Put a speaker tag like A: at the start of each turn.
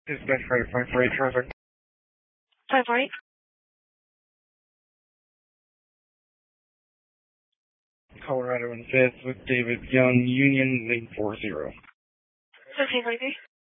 A: Dispatch Friday 548 traffic.
B: 548.
A: Colorado and 5th with David Young, Union, lane 40.
B: 1533.